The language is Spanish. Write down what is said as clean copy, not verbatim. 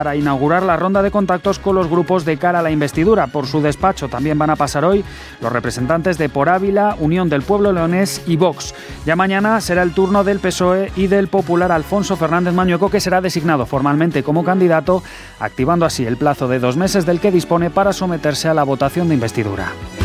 para inaugurar la ronda de contactos con los grupos de cara a la investidura. Por su despacho también van a pasar hoy los representantes de Por Ávila, Unión del Pueblo Leonés y Vox. Ya mañana será el turno del PSOE y del popular Alfonso Fernández Mañueco, que será designado formalmente como candidato, activando así el plazo de 2 meses del que dispone para someterse a la votación de investidura.